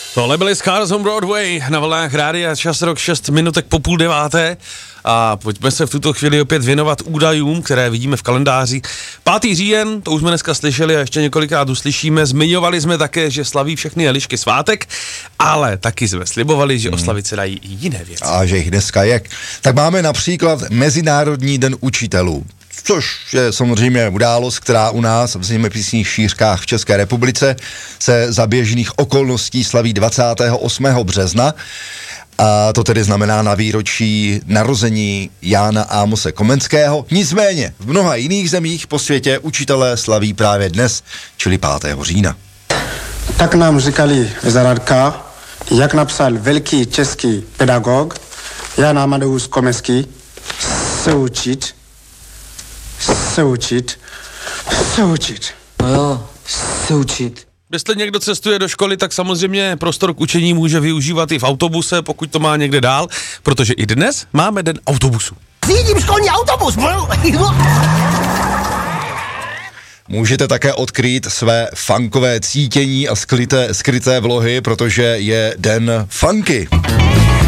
Tohle byly Scars on Broadway na vlnách rádia, čas rok 6 minutek po 8:30 a pojďme se v tuto chvíli opět věnovat údajům, které vidíme v kalendáři. 5. říjen, to už jsme dneska slyšeli a ještě několikrát uslyšíme, zmiňovali jsme také, že slaví všechny Elišky svátek, ale taky jsme slibovali, že oslavit se dají i jiné věci. A že jich dneska je. Tak máme například Mezinárodní den učitelů. Což je samozřejmě událost, která u nás v zeměpisných šířkách v České republice se za běžných okolností slaví 28. března. A to tedy znamená na výročí narození Jána Amose Komenského. Nicméně v mnoha jiných zemích po světě učitelé slaví právě dnes, čili 5. října. Tak nám říkali zaradka, jak napsal velký český pedagog Jan Amadeus Komenský, se učit. No jo, se učit. Jestli někdo cestuje do školy, tak samozřejmě prostor k učení může využívat i v autobuse, pokud to má někde dál, protože i dnes máme den autobusu. Řídím školní autobus, Můžete také odkrýt své funkové cítění a skryté vlohy, protože je den funky.